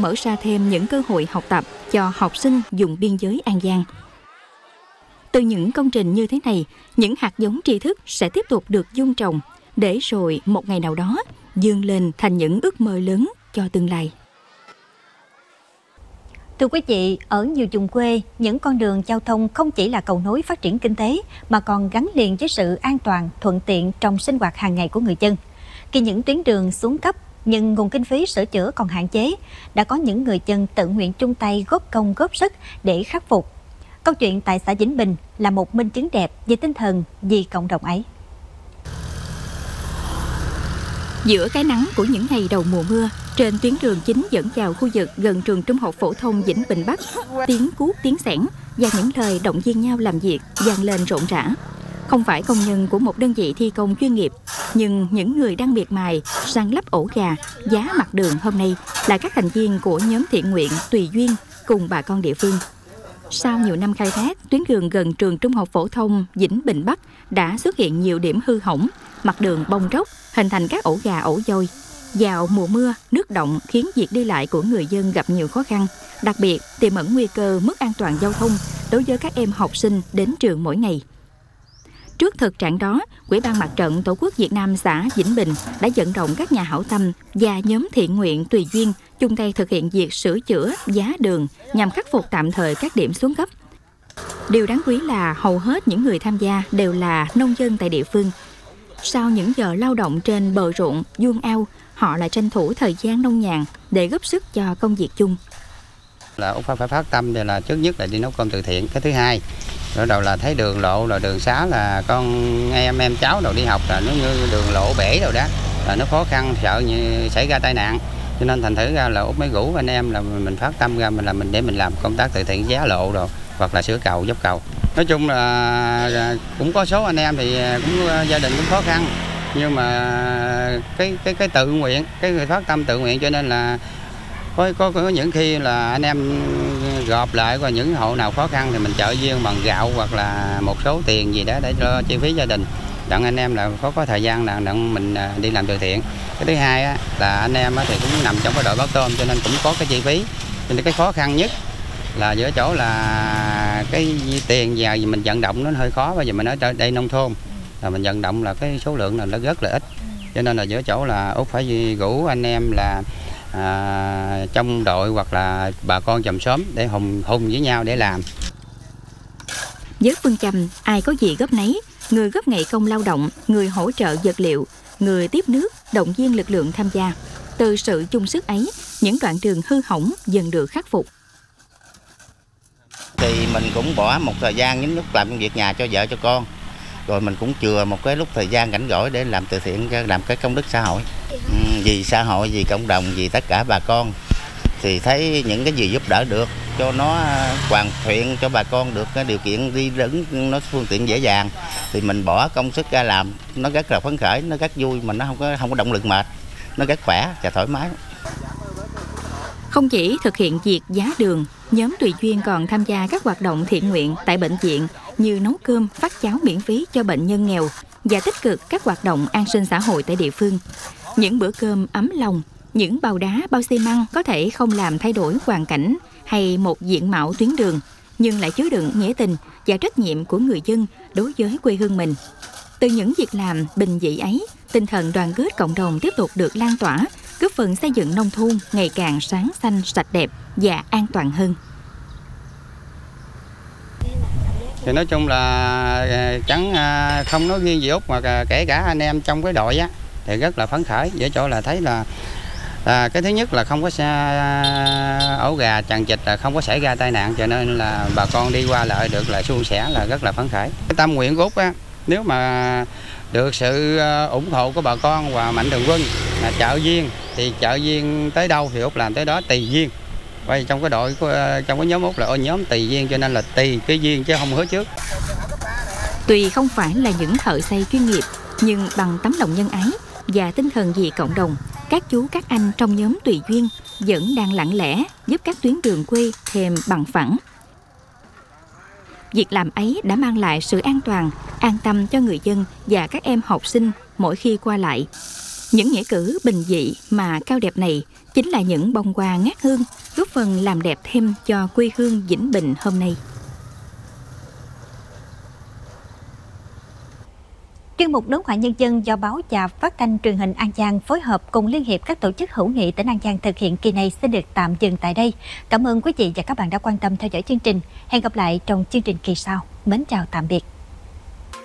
mở ra thêm những cơ hội học tập cho học sinh vùng biên giới An Giang. Từ những công trình như thế này, những hạt giống tri thức sẽ tiếp tục được vun trồng, để rồi một ngày nào đó vươn lên thành những ước mơ lớn cho tương lai. Thưa quý vị, ở nhiều vùng quê, những con đường giao thông không chỉ là cầu nối phát triển kinh tế mà còn gắn liền với sự an toàn, thuận tiện trong sinh hoạt hàng ngày của người dân. Khi những tuyến đường xuống cấp nhưng nguồn kinh phí sửa chữa còn hạn chế, đã có những người dân tự nguyện chung tay góp công góp sức để khắc phục. Câu chuyện tại xã Vĩnh Bình là một minh chứng đẹp về tinh thần vì cộng đồng ấy. Giữa cái nắng của những ngày đầu mùa mưa, trên tuyến đường chính dẫn vào khu vực gần trường Trung học phổ thông Vĩnh Bình Bắc, tiếng cuốc tiếng xẻng và những lời động viên nhau làm việc vang lên rộn rã. Không phải công nhân của một đơn vị thi công chuyên nghiệp, nhưng những người đang miệt mài san lấp ổ gà, giá mặt đường hôm nay là các thành viên của nhóm thiện nguyện Tùy Duyên cùng bà con địa phương. Sau nhiều năm khai thác, tuyến đường gần trường Trung học phổ thông Vĩnh Bình Bắc đã xuất hiện nhiều điểm hư hỏng, mặt đường bong tróc, hình thành các ổ gà ổ dôi. Vào mùa mưa, nước động khiến việc đi lại của người dân gặp nhiều khó khăn, đặc biệt tiềm ẩn nguy cơ mất an toàn giao thông đối với các em học sinh đến trường mỗi ngày. Trước thực trạng đó, Ủy ban Mặt trận Tổ quốc Việt Nam xã Vĩnh Bình đã vận động các nhà hảo tâm và nhóm thiện nguyện Tùy Duyên chung tay thực hiện việc sửa chữa giá đường nhằm khắc phục tạm thời các điểm xuống cấp. Điều đáng quý là hầu hết những người tham gia đều là nông dân tại địa phương. Sau những giờ lao động trên bờ ruộng, vuông ao, họ lại tranh thủ thời gian nông nhàn để góp sức cho công việc chung. Là Út phải phát tâm thì là trước nhất là đi nấu cơm từ thiện. Cái thứ hai, bắt đầu là thấy đường lộ là đường xá là con em cháu đâu đi học là nó như đường lộ bể đâu đó, là nó khó khăn, sợ như xảy ra tai nạn. Cho nên thành thử ra là Út mới rủ anh em là mình phát tâm ra để mình làm công tác từ thiện giá lộ rồi hoặc là sửa cầu, dốc cầu. Nói chung là cũng có số anh em thì cũng gia đình cũng khó khăn, nhưng mà cái tự nguyện, cái người phát tâm tự nguyện, cho nên là có những khi là anh em gộp lại coi những hộ nào khó khăn thì mình trợ duyên bằng gạo hoặc là một số tiền gì đó để cho chi phí gia đình, đặng anh em là có thời gian là đặng mình đi làm từ thiện. Cái thứ hai á, là anh em thì cũng nằm trong cái đội báo tôm cho nên cũng có cái chi phí, cho nên cái khó khăn nhất là giữa chỗ là cái tiền vào gì mình vận động nó hơi khó. Bây giờ mình ở đây nông thôn là mình vận động là cái số lượng là nó rất là ít, cho nên là giữa chỗ là Út phải rủ anh em là trong đội hoặc là bà con chòm xóm để hùng với nhau để làm. Với phương châm ai có gì góp nấy, người góp ngày công lao động, người hỗ trợ vật liệu, người tiếp nước, động viên lực lượng tham gia. Từ sự chung sức ấy, những đoạn đường hư hỏng dần được khắc phục. Thì mình cũng bỏ một thời gian những lúc làm công việc nhà cho vợ cho con, rồi mình cũng chừa một cái lúc thời gian rảnh rỗi để làm từ thiện, làm cái công đức xã hội, vì xã hội, vì cộng đồng, vì tất cả bà con. Thì thấy những cái gì giúp đỡ được cho nó hoàn thiện cho bà con được cái điều kiện đi đứng nó phương tiện dễ dàng, thì mình bỏ công sức ra làm, nó rất là phấn khởi, nó rất vui, mà nó không có động lực mệt, nó rất khỏe và thoải mái. Không chỉ thực hiện việc giá đường, nhóm Tùy Duyên còn tham gia các hoạt động thiện nguyện tại bệnh viện như nấu cơm, phát cháo miễn phí cho bệnh nhân nghèo và tích cực các hoạt động an sinh xã hội tại địa phương. Những bữa cơm ấm lòng, những bao đá, bao xi măng có thể không làm thay đổi hoàn cảnh hay một diện mạo tuyến đường, nhưng lại chứa đựng nghĩa tình và trách nhiệm của người dân đối với quê hương mình. Từ những việc làm bình dị ấy, tinh thần đoàn kết cộng đồng tiếp tục được lan tỏa, góp phần xây dựng nông thôn ngày càng sáng xanh, sạch đẹp và an toàn hơn. Thì nói chung là chẳng không nói riêng gì Út mà kể cả anh em trong cái đội á thì rất là phấn khởi, với chỗ là thấy là cái thứ nhất là không có ổ gà chằng chịt, là không có xảy ra tai nạn, cho nên là bà con đi qua lại được là suôn sẻ, là rất là phấn khởi. Cái tâm nguyện của Út á, nếu mà được sự ủng hộ của bà con và mạnh thường quân là trợ duyên, thì trợ duyên tới đâu thì Út làm tới đó, tùy duyên. Vậy trong cái đội trong cái nhóm Út là nhóm tùy duyên, cho nên là tùy cái duyên chứ không hứa trước. Tuy không phải là những thợ xây chuyên nghiệp, nhưng bằng tấm lòng nhân ái và tinh thần vì cộng đồng, các chú các anh trong nhóm Tùy Duyên vẫn đang lặng lẽ giúp các tuyến đường quê thêm bằng phẳng. Việc làm ấy đã mang lại sự an toàn, an tâm cho người dân và các em học sinh mỗi khi qua lại. Những nghĩa cử bình dị mà cao đẹp này chính là những bông hoa ngát hương, góp phần làm đẹp thêm cho quê hương Vĩnh Bình hôm nay. Chuyên mục Đối thoại nhân dân do Báo Chà Phát thanh Truyền hình An Giang phối hợp cùng Liên hiệp các tổ chức hữu nghị tỉnh An Giang thực hiện kỳ này sẽ được tạm dừng tại đây. Cảm ơn quý vị và các bạn đã quan tâm theo dõi chương trình. Hẹn gặp lại trong chương trình kỳ sau. Mến chào tạm biệt.